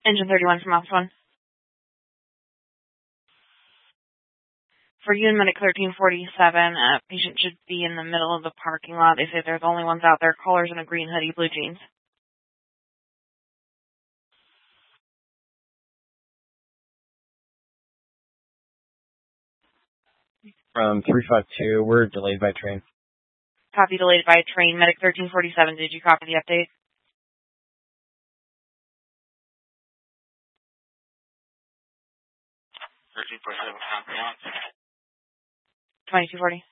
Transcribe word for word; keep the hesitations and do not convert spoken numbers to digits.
Engine thirty-one from Office one. For you and Medic thirteen forty-seven, a patient should be in the middle of the parking lot. They say they're the only ones out there. Callers in a green hoodie, blue jeans. From three five two, we're delayed by train. Copy, delayed by train. Medic thirteen forty-seven, did you copy the update? thirteen forty-seven, copy on. twenty-two forty.